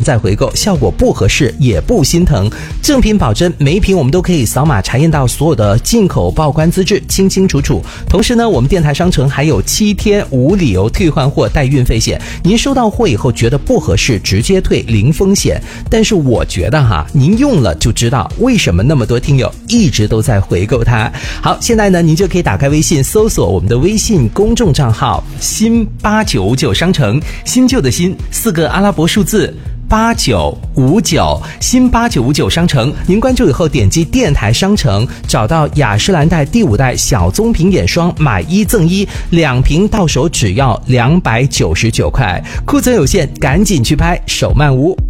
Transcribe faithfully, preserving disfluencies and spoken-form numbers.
再回购，效果不合适也不心疼，正品保真，每一瓶我们都可以扫码查验到所有的进口报关资质，清清楚楚。同时呢，我们电台商城还有七天无理由退换货带运费险，您收到货以后觉得不合适直接退，零风险。但是我觉得哈，您用了就知道为什么那么多听友一直都在回购它。好，现在呢，您就可以打开微信搜索我们的微信公众账号新八九五九商城，新旧的新，四个阿拉伯数字八九五九，新八九五九商城。您关注以后点击电台商城，找到雅诗兰黛第五代小棕瓶眼霜，买一赠一，两瓶到手只要两百九十九块，库存有限，赶紧去拍，手慢无。